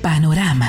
Panorama.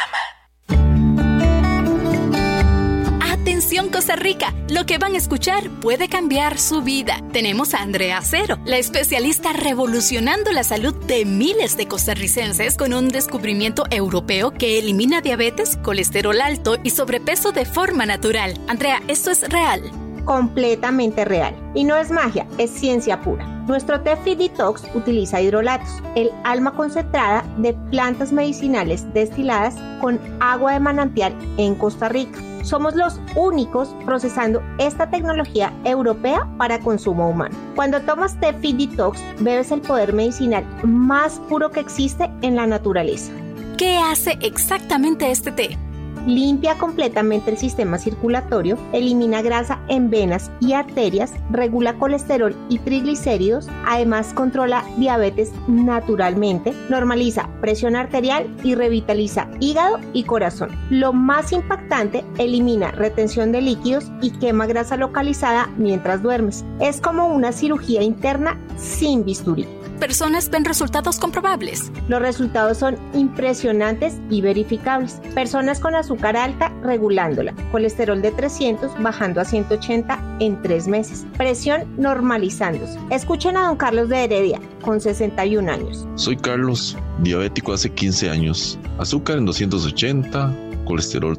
Atención Costa Rica, lo que van a escuchar puede cambiar su vida. Tenemos a Andrea Acero, la especialista revolucionando la salud de miles de costarricenses con un descubrimiento europeo que elimina diabetes, colesterol alto y sobrepeso de forma natural. Andrea, ¿esto es real? Completamente real. Y no es magia, es ciencia pura. Nuestro té Fit Detox utiliza hidrolatos, el alma concentrada de plantas medicinales destiladas con agua de manantial en Costa Rica. Somos los únicos procesando esta tecnología europea para consumo humano. Cuando tomas té Fit Detox, bebes el poder medicinal más puro que existe en la naturaleza. ¿Qué hace exactamente este té? Limpia completamente el sistema circulatorio, elimina grasa en venas y arterias, regula colesterol y triglicéridos, además controla diabetes naturalmente, normaliza presión arterial y revitaliza hígado y corazón. Lo más impactante, elimina retención de líquidos y quema grasa localizada mientras duermes. Es como una cirugía interna sin bisturí. Personas ven resultados comprobables. Los resultados son impresionantes y verificables. Personas con azúcar alta regulándola, colesterol de 300 bajando a 180 en 3 meses, presión normalizándose. Escuchen a don Carlos de Heredia, con 61 años. Soy Carlos, diabético hace 15 años, azúcar en 280, colesterol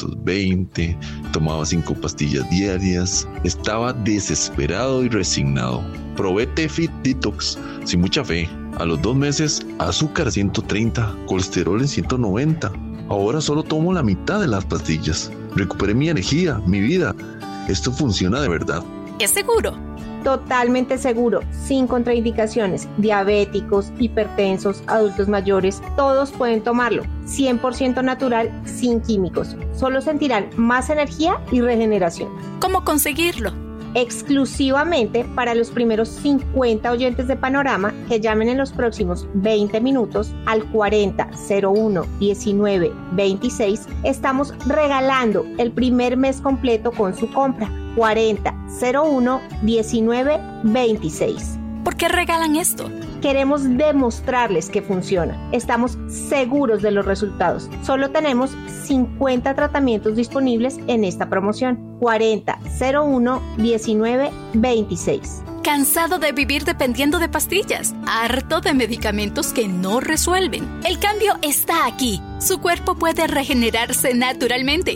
320, tomaba 5 pastillas diarias, estaba desesperado y resignado. Probé té Fit Detox sin mucha fe. A los 2 meses, azúcar 130, colesterol en 190. Ahora solo tomo la mitad de las pastillas. Recuperé mi energía, mi vida. Esto funciona de verdad. ¿Es seguro? Totalmente seguro, sin contraindicaciones. Diabéticos, hipertensos, adultos mayores, todos pueden tomarlo. 100% natural, sin químicos. Solo sentirán más energía y regeneración. ¿Cómo conseguirlo? Exclusivamente para los primeros 50 oyentes de Panorama que llamen en los próximos 20 minutos al 40 01 19 26, estamos regalando el primer mes completo con su compra. 40 01 19 26. ¿Por qué regalan esto? Queremos demostrarles que funciona. Estamos seguros de los resultados. Solo tenemos 50 tratamientos disponibles en esta promoción. 40 01 19 26. ¿Cansado de vivir dependiendo de pastillas? ¿Harto de medicamentos que no resuelven? El cambio está aquí. Su cuerpo puede regenerarse naturalmente